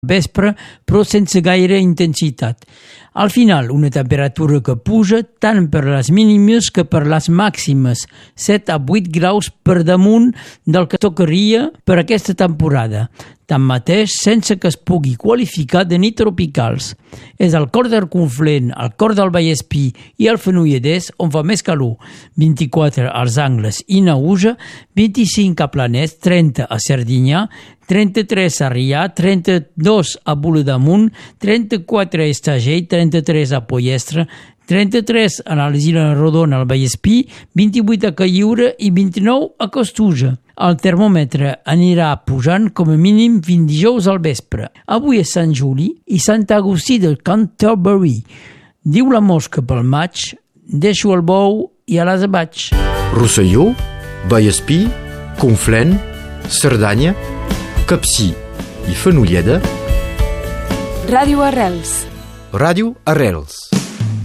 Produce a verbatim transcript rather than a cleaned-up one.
vespre, però sense gaire intensitat. Al final, una temperatura que puja tant per les mínimes que per les màximes, set a vuit graus per damunt del que tocaria per aquesta temporada, tanmateix sense que es pugui qualificar de nit tropicals. És al cor del Conflent, al cor del Vallespí i al Fenolledès on fa més calor, vint-i-quatre als Angles i Naüja, vint-i-cinc a Planès, trenta a Serdinyà, trenta-tres a Rià, trenta-dos a Bolademunt, trenta-quatre a Estagell, trenta-tres a Pollestre, trenta-tres a les Illes Rodona al Vallespí, vint-i-vuit a Catlliure i vint-i-nou a Costuja. El termòmetre anirà pujant com a mínim fins dijous al vespre. Avui és Sant Juli i Sant Agustí de Canterbury. Diu la mosca pel maig, deixo el bou i a les vaig. Rosselló, Vallespí, Conflent, Cerdanya, Capcir i Fenolleda. Ràdio Arrels. Ràdio Arrels.